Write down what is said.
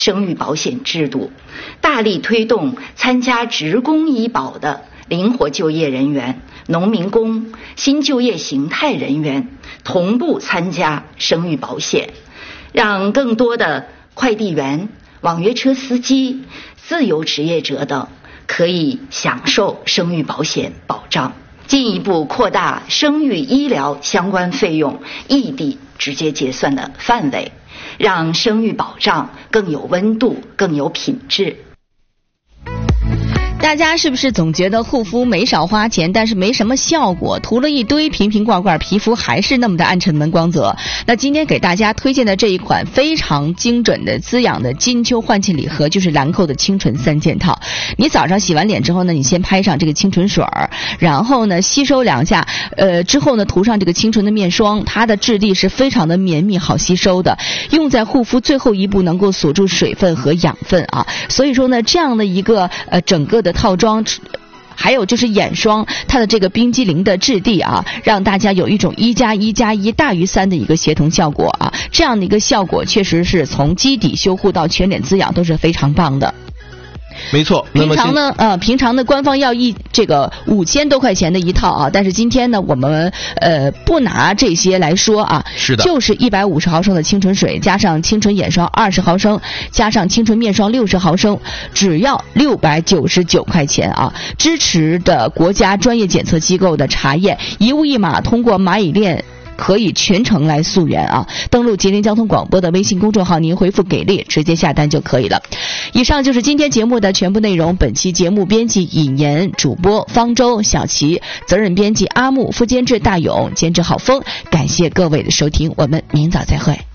生育保险制度，大力推动参加职工医保的灵活就业人员、农民工、新就业形态人员同步参加生育保险，让更多的快递员、网约车司机、自由职业者等可以享受生育保险保障，进一步扩大生育医疗相关费用异地直接结算的范围，让生育保障更有温度、更有品质。 大家是不是总觉得护肤没少花钱，但是没什么效果，涂了一堆瓶瓶罐罐，皮肤还是那么的暗沉闷光泽？那今天给大家推荐的这一款非常精准的滋养的金秋焕气礼盒，就是兰蔻的清纯3件套。你早上洗完脸之后呢，你先拍上这个清纯水儿，然后呢吸收2下，之后呢涂上这个清纯的面霜，它的质地是非常的绵密好吸收的，用在护肤最后一步能够锁住水分和养分啊。所以说呢，这样的一个整个的套装，还有就是眼霜，它的这个冰激凌的质地啊，让大家有一种1+1+1大于3的一个协同效果啊，这样的一个效果确实是从基底修护到全脸滋养都是非常棒的。 没错， 平常呢官方要这个5000多块钱的一套啊，但是今天呢我们不拿这些来说啊， 是的， 就是150毫升的清纯水，加上清纯眼霜20毫升，加上清纯面霜60毫升，只要699块钱啊！支持的国家专业检测机构的查验，一物一码，通过蚂蚁链可以全程来溯源啊！登录吉林交通广播的微信公众号，您回复给力直接下单就可以了。以上就是今天节目的全部内容。本期节目编辑尹岩，主播方舟、小齐，责任编辑阿木，副监制大勇，监制郝峰。感谢各位的收听，我们明早再会。